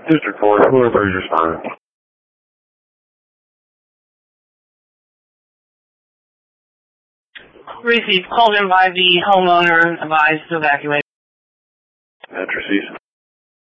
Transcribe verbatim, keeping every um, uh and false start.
District four, whoever is responding. Received. Called in by the homeowner, advised to evacuate. That's received.